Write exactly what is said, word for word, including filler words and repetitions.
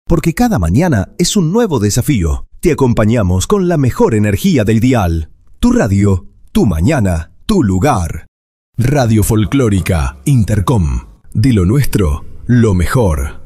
Porque cada mañana es un nuevo desafío. Te acompañamos con la mejor energía del dial. Tu radio, tu mañana, tu lugar. Radio Folclórica Intercom. De lo nuestro, lo mejor.